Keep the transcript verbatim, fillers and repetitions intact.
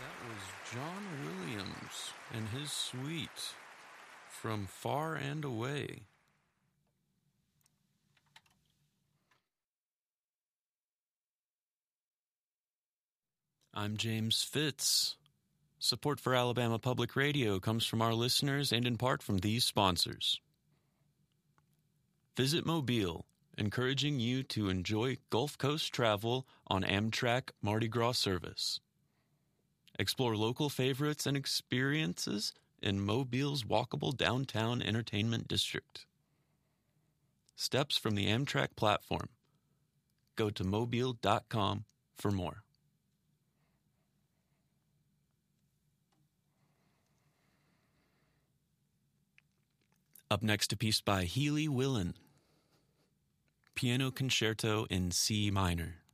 That was John Williams and his suite from Far and Away. I'm James Fitz. Support for Alabama Public Radio comes from our listeners and in part from these sponsors. Visit Mobile, encouraging you to enjoy Gulf Coast travel on Amtrak Mardi Gras service. Explore local favorites and experiences in Mobile's walkable downtown entertainment district. Steps from the Amtrak platform. Go to mobile dot com for more. Up next, a piece by Healy Willen, Piano Concerto in C minor.